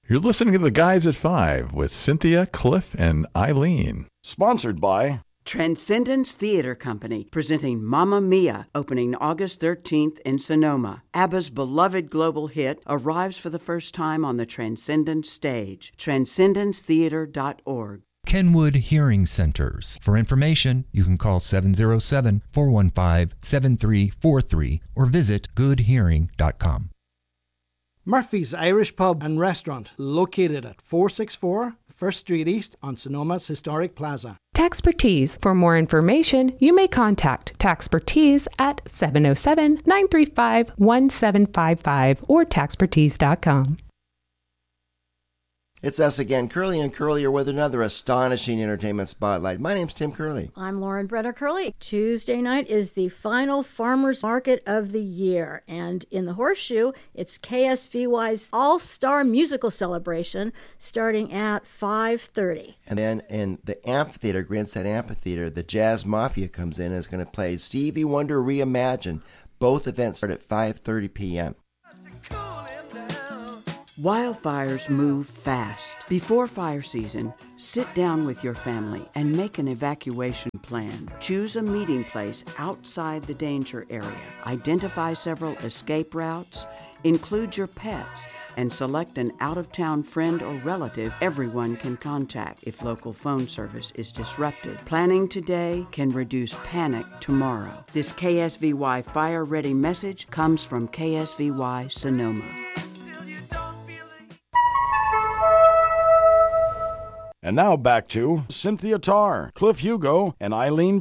You're listening to The Guys at Five with Cynthia, Cliff, and Eileen. Sponsored by Transcendence Theater Company, presenting Mamma Mia, opening August 13th in Sonoma. ABBA's beloved global hit arrives for the first time on the Transcendence stage. TranscendenceTheater.org. Kenwood Hearing Centers. For information, you can call 707-415-7343 or visit goodhearing.com. Murphy's Irish Pub and Restaurant, located at 464 First Street East on Sonoma's Historic Plaza. Taxpertise. For more information, you may contact Taxpertise at 707-935-1755 or taxpertise.com. It's us again, Curly and Curlier, with another astonishing entertainment spotlight. My name's Tim Curley. I'm Lauren Brenner Curley. Tuesday night is the final farmers market of the year, and in the Horseshoe, it's KSVY's All-Star Musical Celebration starting at 5:30. And then in the amphitheater, Grandstand Amphitheater, the Jazz Mafia comes in and is going to play Stevie Wonder Reimagined. Both events start at 5:30 p.m. Wildfires move fast. Before fire season, sit down with your family and make an evacuation plan. Choose a meeting place outside the danger area. Identify several escape routes. Include your pets and select an out-of-town friend or relative everyone can contact if local phone service is disrupted. Planning today can reduce panic tomorrow. This KSVY Fire Ready message comes from KSVY Sonoma. And now back to Cynthia Tarr, Cliff Hugo, and Eileen